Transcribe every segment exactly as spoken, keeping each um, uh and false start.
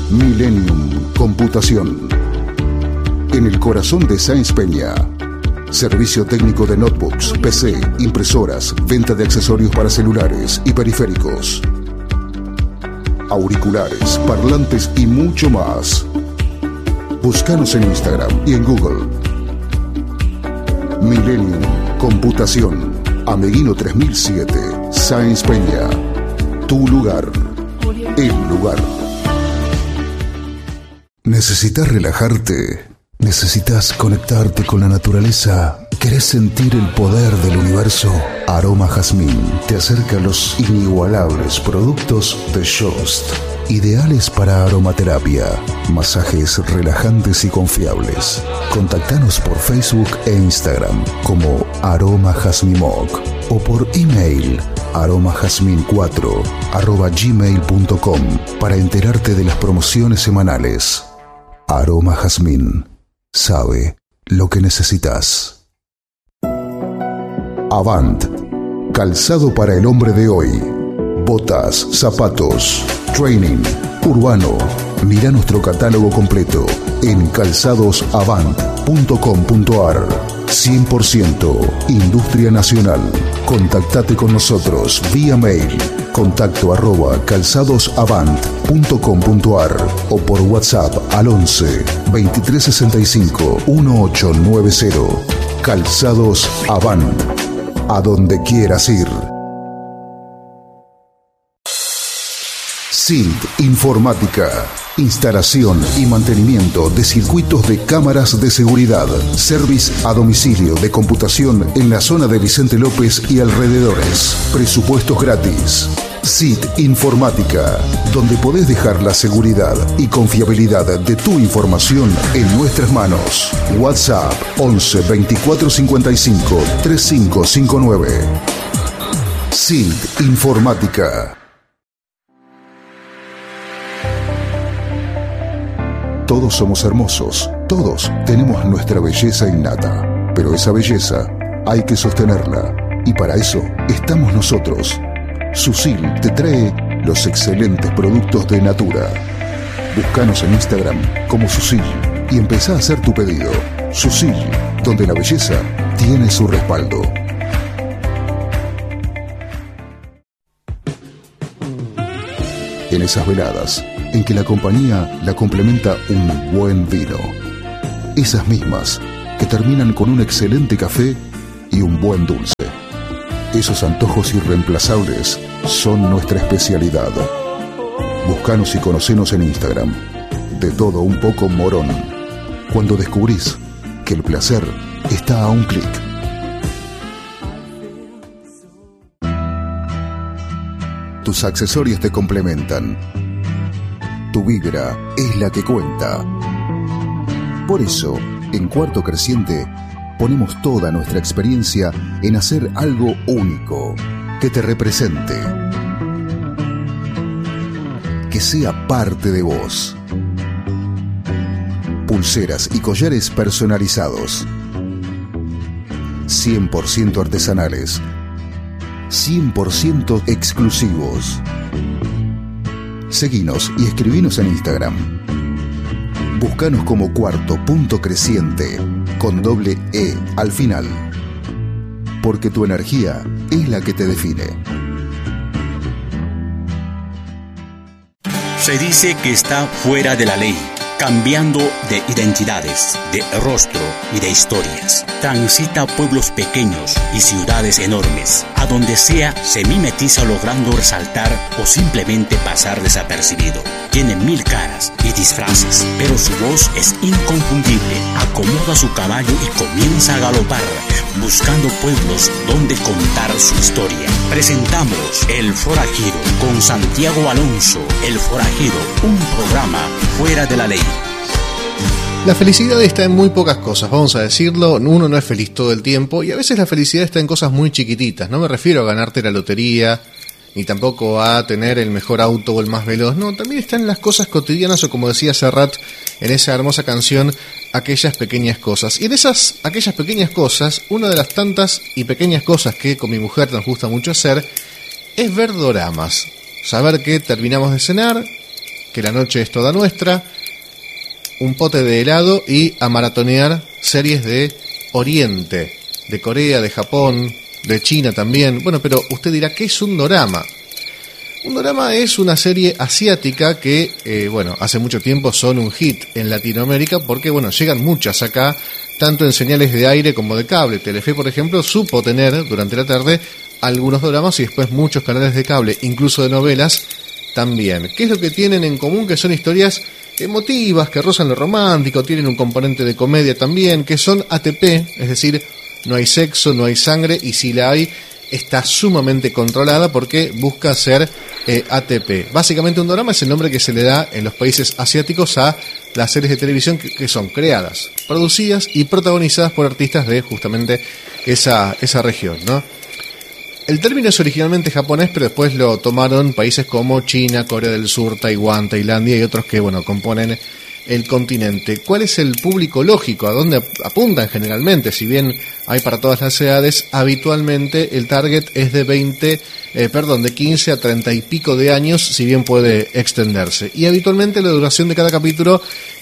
Millennium Computación. En el corazón de Sáenz Peña. Servicio técnico de notebooks, P C, impresoras, venta de accesorios para celulares y periféricos, auriculares, parlantes y mucho más. Búscanos en Instagram y en Google. Millennium Computación. Ameguino tres mil siete, Sáenz Peña. Tu lugar. El lugar. ¿Necesitas relajarte? ¿Necesitas conectarte con la naturaleza? ¿Querés sentir el poder del universo? Aroma Jazmín te acerca a los inigualables productos de Jost, ideales para aromaterapia, masajes relajantes y confiables. Contactanos por Facebook e Instagram como Aroma Jazmimoc o por email aromajazmin cuatro arroba gmail punto com para enterarte de las promociones semanales. Aroma Jazmín sabe lo que necesitas. Avant, calzado para el hombre de hoy. Botas, zapatos, training, urbano. Mira nuestro catálogo completo en calzados avant punto com punto ar. cien por ciento Industria Nacional. Contactate con nosotros vía mail. Contacto arroba calzadosavant punto com punto ar o por WhatsApp al once veintitrés sesenta y cinco dieciocho noventa. Calzados Avant. A donde quieras ir. S I N T Informática. Instalación y mantenimiento de circuitos de cámaras de seguridad. Service a domicilio de computación en la zona de Vicente López y alrededores. Presupuestos gratis. S I T Informática, donde podés dejar la seguridad y confiabilidad de tu información en nuestras manos. WhatsApp once veinticuatro cincuenta y cinco treinta y cinco cincuenta y nueve. S I N T Informática. Todos somos hermosos, todos tenemos nuestra belleza innata, pero esa belleza hay que sostenerla y para eso estamos nosotros. Susil te trae los excelentes productos de Natura. Búscanos en Instagram como Susil y empezá a hacer tu pedido. Susil, donde la belleza tiene su respaldo. En esas veladas en que la compañía la complementa un buen vino. Esas mismas que terminan con un excelente café y un buen dulce. Esos antojos irreemplazables son nuestra especialidad. Búscanos y conocenos en Instagram. De todo un poco Morón. Cuando descubrís que el placer está a un clic. Tus accesorios te complementan. Tu vibra es la que cuenta. Por eso, en Cuarto Creciente, ponemos toda nuestra experiencia en hacer algo único, que te represente, que sea parte de vos. Pulseras y collares personalizados, cien por ciento artesanales, cien por ciento exclusivos. Seguinos y escribinos en Instagram. Búscanos como Cuarto Punto Creciente, con doble E al final. Porque tu energía es la que te define. Se dice que está fuera de la ley, cambiando de identidades, de rostro y de historias. Transita pueblos pequeños y ciudades enormes. A donde sea se mimetiza logrando resaltar o simplemente pasar desapercibido. Tiene mil caras y disfraces, pero su voz es inconfundible. Acomoda su caballo y comienza a galopar, buscando pueblos donde contar su historia. Presentamos El Forajido con Santiago Alonso. El Forajido, un programa fuera de la ley. La felicidad está en muy pocas cosas, vamos a decirlo. Uno no es feliz todo el tiempo y a veces la felicidad está en cosas muy chiquititas. No me refiero a ganarte la lotería, ni tampoco a tener el mejor auto o el más veloz. No, también están en las cosas cotidianas o, como decía Serrat en esa hermosa canción, aquellas pequeñas cosas. Y de esas, aquellas pequeñas cosas, una de las tantas y pequeñas cosas que con mi mujer nos gusta mucho hacer es ver doramas. Saber que terminamos de cenar, que la noche es toda nuestra, un pote de helado y a maratonear series de Oriente, de Corea, de Japón, de China también. Bueno, pero usted dirá, ¿qué es un dorama? Un dorama es una serie asiática que, eh, bueno, hace mucho tiempo son un hit en Latinoamérica porque, bueno, llegan muchas acá, tanto en señales de aire como de cable. Telefe, por ejemplo, supo tener durante la tarde algunos doramas y después muchos canales de cable, incluso de novelas, también. ¿Qué es lo que tienen en común? Que son historias emotivas, que rozan lo romántico, tienen un componente de comedia también, que son A T P, es decir, no hay sexo, no hay sangre, y si la hay, está sumamente controlada porque busca ser eh, A T P. Básicamente un dorama es el nombre que se le da en los países asiáticos a las series de televisión que, que son creadas, producidas y protagonizadas por artistas de justamente esa, esa región, ¿no? El término es originalmente japonés, pero después lo tomaron países como China, Corea del Sur, Taiwán, Tailandia y otros que, bueno, componen el continente. ¿Cuál es el público lógico? ¿A dónde apuntan generalmente? Si bien hay para todas las edades, habitualmente el target es de veinte, eh, perdón, de quince a treinta y pico de años, si bien puede extenderse. Y habitualmente la duración de cada capítulo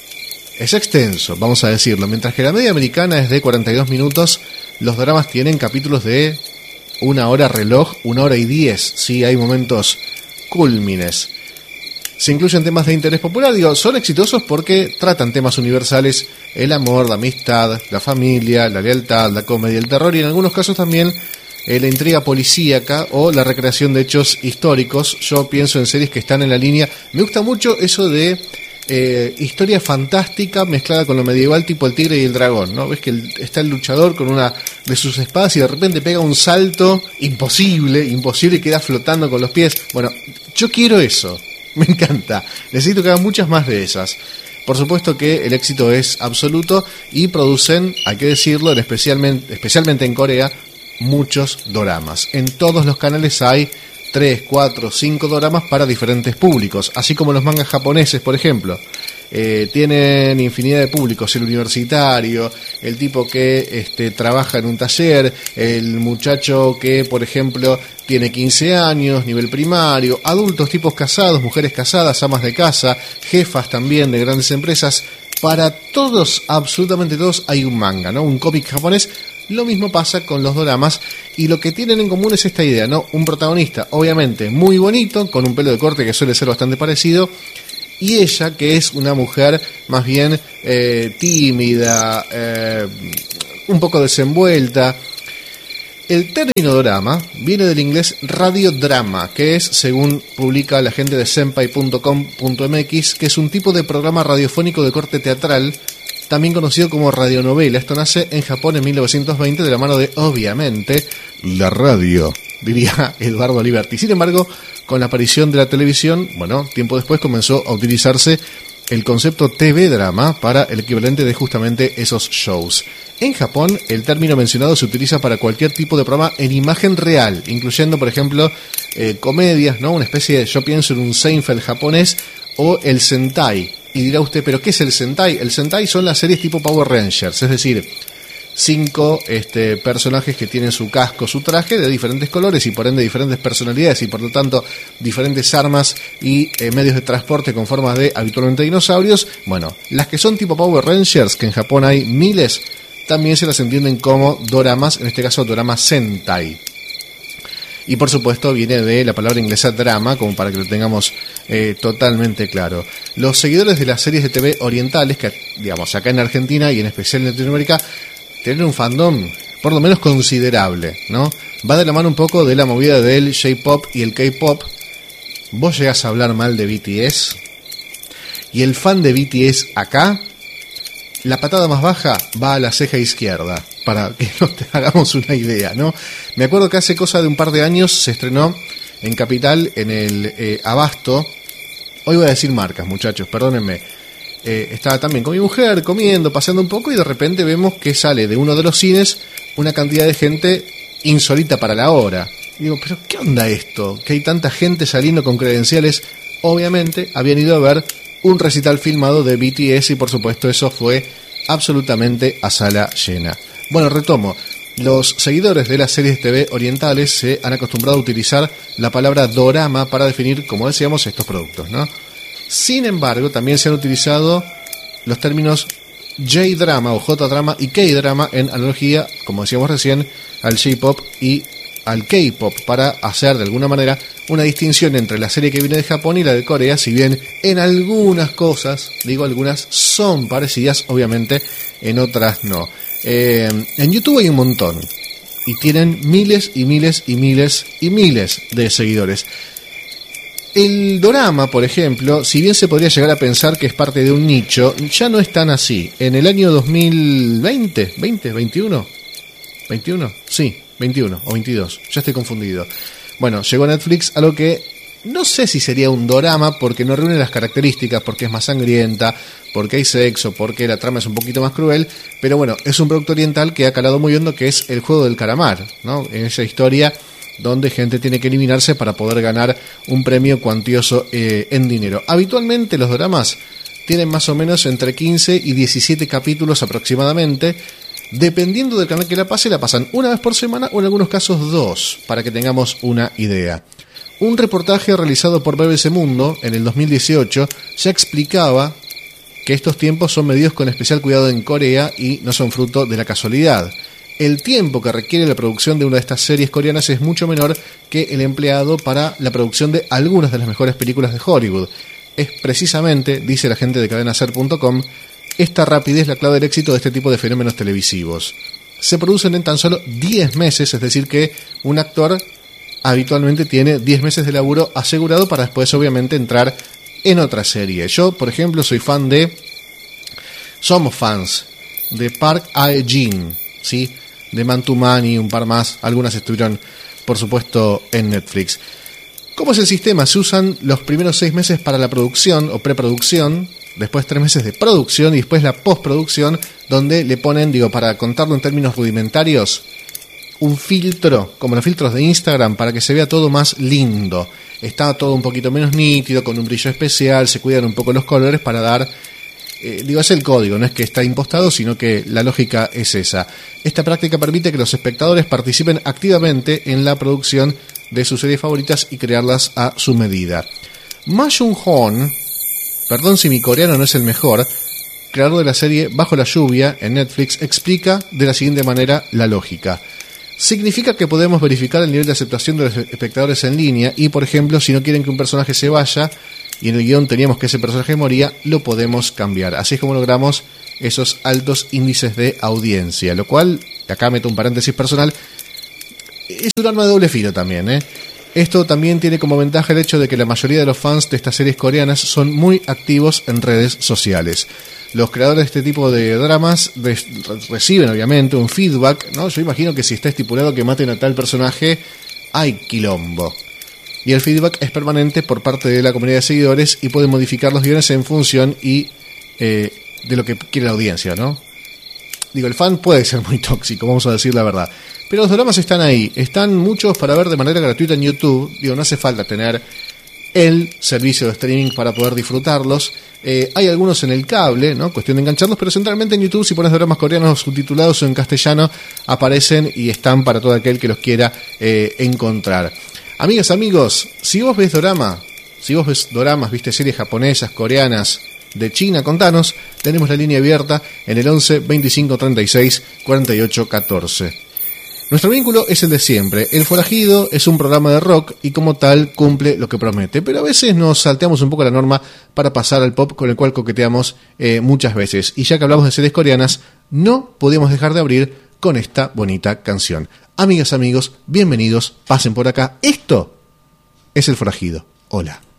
es extenso, vamos a decirlo. Mientras que la media americana es de cuarenta y dos minutos, los dramas tienen capítulos de una hora reloj, una hora y diez. Sí, hay momentos cúlmines. Se incluyen temas de interés popular, digo, son exitosos porque tratan temas universales, el amor, la amistad, la familia, la lealtad, la comedia, el terror y en algunos casos también eh, la intriga policíaca o la recreación de hechos históricos. Yo pienso en series que están en la línea. Me gusta mucho eso de eh, historia fantástica mezclada con lo medieval, tipo El Tigre y el Dragón, ¿no? Ves que el, está el luchador con una de sus espadas y de repente pega un salto imposible, imposible y queda flotando con los pies. Bueno, yo quiero eso. Me encanta. Necesito que hagan muchas más de esas. Por supuesto que el éxito es absoluto y producen, hay que decirlo, especialmente, especialmente en Corea, muchos doramas. En todos los canales hay tres, cuatro, cinco doramas para diferentes públicos, así como los mangas japoneses, por ejemplo. Eh, tienen infinidad de públicos, el universitario, el tipo que este, trabaja en un taller, el muchacho que, por ejemplo, tiene quince años, nivel primario, adultos, tipos casados, mujeres casadas, amas de casa, jefas también de grandes empresas. Para todos, absolutamente todos, hay un manga, ¿no? Un cómic japonés. Lo mismo pasa con los doramas y lo que tienen en común es esta idea, ¿no? Un protagonista, obviamente, muy bonito, con un pelo de corte que suele ser bastante parecido, y ella, que es una mujer más bien eh, tímida, eh, un poco desenvuelta. El término dorama viene del inglés radiodrama, que es, según publica la gente de senpai punto com punto m x, que es un tipo de programa radiofónico de corte teatral, también conocido como radionovela. Esto nace en Japón en mil novecientos veinte de la mano de, obviamente, la radio, diría Eduardo Liberti. Sin embargo, con la aparición de la televisión, bueno, tiempo después comenzó a utilizarse el concepto T V drama para el equivalente de justamente esos shows. En Japón, el término mencionado se utiliza para cualquier tipo de programa en imagen real, incluyendo, por ejemplo, eh, comedias, ¿no? Una especie de, yo pienso en un Seinfeld japonés, o el Sentai. Y dirá usted, ¿pero qué es el Sentai? El Sentai son las series tipo Power Rangers, es decir, cinco este, personajes que tienen su casco, su traje de diferentes colores y por ende diferentes personalidades y por lo tanto diferentes armas y eh, medios de transporte con formas de habitualmente dinosaurios. Bueno, las que son tipo Power Rangers, que en Japón hay miles, también se las entienden como doramas, en este caso dorama Sentai. Y por supuesto viene de la palabra inglesa drama, como para que lo tengamos eh, totalmente claro. Los seguidores de las series de T V orientales, que digamos acá en Argentina y en especial en Latinoamérica, tienen un fandom por lo menos considerable, ¿no? Va de la mano un poco de la movida del J-pop y el K-pop. Vos llegás a hablar mal de B T S y el fan de B T S acá, la patada más baja va a la ceja izquierda, para que nos hagamos una idea, ¿no? Me acuerdo que hace cosa de un par de años se estrenó en Capital, en el eh, Abasto. Hoy voy a decir marcas, muchachos, perdónenme. Eh, estaba también con mi mujer comiendo, paseando un poco y de repente vemos que sale de uno de los cines una cantidad de gente insólita para la hora. Y digo, ¿pero qué onda esto? Que hay tanta gente saliendo con credenciales. Obviamente habían ido a ver un recital filmado de B T S y por supuesto eso fue absolutamente a sala llena. Bueno, retomo. Los seguidores de las series T V orientales se han acostumbrado a utilizar la palabra dorama para definir, como decíamos, estos productos, ¿no? Sin embargo, también se han utilizado los términos J-drama o J-drama y K-drama en analogía, como decíamos recién, al J-pop y al K-pop, para hacer de alguna manera una distinción entre la serie que viene de Japón y la de Corea, si bien en algunas cosas, digo algunas, son parecidas, obviamente en otras no. Eh, en YouTube hay un montón y tienen miles y miles y miles y miles de seguidores. El dorama, por ejemplo, si bien se podría llegar a pensar que es parte de un nicho, ya no es tan así. En el año dos mil veinte, ¿veinte? ¿veintiuno? ¿veintiuno? Sí, veintiuno o veintidós, ya estoy confundido. Bueno, llegó a Netflix a lo que no sé si sería un dorama porque no reúne las características, porque es más sangrienta, porque hay sexo, porque la trama es un poquito más cruel, pero bueno, es un producto oriental que ha calado muy hondo, que es El juego del calamar, ¿no? En esa historia donde gente tiene que eliminarse para poder ganar un premio cuantioso eh, en dinero. Habitualmente los doramas tienen más o menos entre quince y diecisiete capítulos aproximadamente. Dependiendo del canal que la pase, la pasan una vez por semana o en algunos casos dos, para que tengamos una idea. Un reportaje realizado por B B C Mundo en el dos mil dieciocho ya explicaba que estos tiempos son medidos con especial cuidado en Corea y no son fruto de la casualidad. El tiempo que requiere la producción de una de estas series coreanas es mucho menor que el empleado para la producción de algunas de las mejores películas de Hollywood. Es precisamente, dice la gente de cadena ser punto com, esta rapidez la clave del éxito de este tipo de fenómenos televisivos. Se producen en tan solo diez meses, es decir que un actor habitualmente tiene diez meses de laburo asegurado para después obviamente entrar en otra serie. Yo, por ejemplo, soy fan de... Somos fans de Park Hae-jin, ¿sí? De Man to Man y un par más. Algunas estuvieron, por supuesto, en Netflix. ¿Cómo es el sistema? Se usan los primeros seis meses para la producción o preproducción, después tres meses de producción y después la postproducción, donde le ponen, digo, para contarlo en términos rudimentarios, un filtro, como los filtros de Instagram, para que se vea todo más lindo. Está todo un poquito menos nítido, con un brillo especial, se cuidan un poco los colores para dar... Eh, digo, es el código, no es que está impostado, sino que la lógica es esa. Esta práctica permite que los espectadores participen activamente en la producción de sus series favoritas y crearlas a su medida. Ma Jung-hoon, perdón si mi coreano no es el mejor, creador de la serie Bajo la lluvia en Netflix, explica de la siguiente manera la lógica. Significa que podemos verificar el nivel de aceptación de los espectadores en línea y, por ejemplo, si no quieren que un personaje se vaya y en el guión teníamos que ese personaje moría, lo podemos cambiar. Así es como logramos esos altos índices de audiencia, lo cual, acá meto un paréntesis personal, es un arma de doble filo también, ¿eh? Esto también tiene como ventaja el hecho de que la mayoría de los fans de estas series coreanas son muy activos en redes sociales. Los creadores de este tipo de dramas de, reciben obviamente un feedback, ¿no? Yo imagino que si está estipulado que maten a tal personaje, hay quilombo. Y el feedback es permanente por parte de la comunidad de seguidores y pueden modificar los guiones en función y eh, de lo que quiere la audiencia, ¿no? Digo, el fan puede ser muy tóxico, vamos a decir la verdad. Pero los dramas están ahí, están muchos para ver de manera gratuita en YouTube. Digo, no hace falta tener el servicio de streaming para poder disfrutarlos. Eh, hay algunos en el cable, ¿no? Cuestión de engancharlos, pero centralmente en YouTube, si pones dramas coreanos subtitulados o en castellano, aparecen y están para todo aquel que los quiera eh, encontrar. Amigas, amigos, si vos ves dorama, si vos ves doramas, viste series japonesas, coreanas, de China, contanos. Tenemos la línea abierta en el once, veinticinco, treinta y seis, cuarenta y ocho, catorce. Nuestro vínculo es el de siempre. El Forajido es un programa de rock y como tal cumple lo que promete, pero a veces nos salteamos un poco la norma para pasar al pop, con el cual coqueteamos eh, muchas veces. Y ya que hablamos de series coreanas, no podíamos dejar de abrir con esta bonita canción. Amigas, amigos, bienvenidos, pasen por acá. Esto es El Forajido. Hola.